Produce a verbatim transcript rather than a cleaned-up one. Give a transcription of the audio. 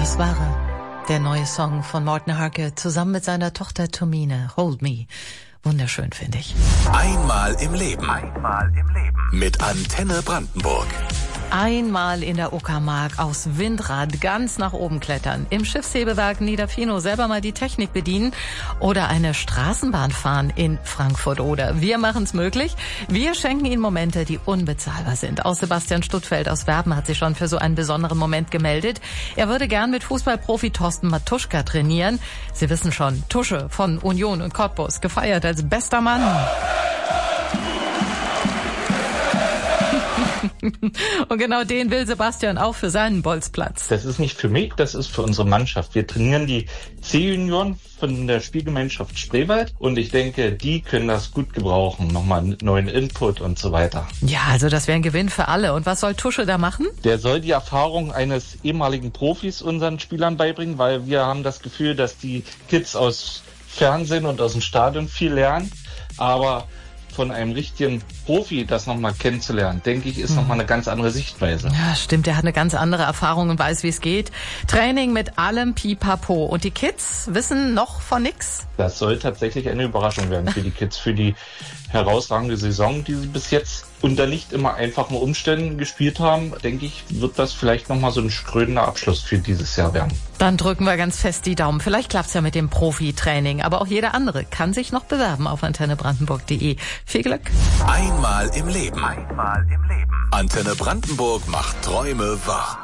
Das war er, der neue Song von Morten Harke zusammen mit seiner Tochter Tomine, Hold Me. Wunderschön, finde ich. Einmal im Leben. Einmal im Leben. Mit Antenne Brandenburg. Einmal in der Uckermark aus Windrad ganz nach oben klettern, im Schiffshebewerk Niederfino selber mal die Technik bedienen oder eine Straßenbahn fahren in Frankfurt-Oder. Wir machen es möglich. Wir schenken Ihnen Momente, die unbezahlbar sind. Auch Sebastian Stuttfeld aus Werben hat sich schon für so einen besonderen Moment gemeldet. Er würde gern mit Fußballprofi Thorsten Matuschka trainieren. Sie wissen schon, Tusche von Union und Cottbus, gefeiert als bester Mann. Und genau den will Sebastian auch für seinen Bolzplatz. Das ist nicht für mich, das ist für unsere Mannschaft. Wir trainieren die C-Junioren von der Spielgemeinschaft Spreewald und ich denke, die können das gut gebrauchen. Nochmal einen neuen Input und so weiter. Ja, also das wäre ein Gewinn für alle. Und was soll Tusche da machen? Der soll die Erfahrung eines ehemaligen Profis unseren Spielern beibringen, weil wir haben das Gefühl, dass die Kids aus Fernsehen und aus dem Stadion viel lernen, aber von einem richtigen Profi das nochmal kennenzulernen, denke ich, ist mhm. nochmal eine ganz andere Sichtweise. Ja, stimmt, er hat eine ganz andere Erfahrung und weiß, wie es geht. Training mit allem Pipapo. Und die Kids wissen noch von nix? Das soll tatsächlich eine Überraschung werden für die Kids, für die herausragende Saison, die sie bis jetzt unter nicht immer einfachen Umständen gespielt haben, denke ich, wird das vielleicht nochmal so ein krönender Abschluss für dieses Jahr werden. Dann drücken wir ganz fest die Daumen. Vielleicht klappt's ja mit dem Profi-Training, aber auch jeder andere kann sich noch bewerben auf antenne brandenburg punkt de. Viel Glück. Einmal im Leben. Einmal im Leben. Antenne Brandenburg macht Träume wahr.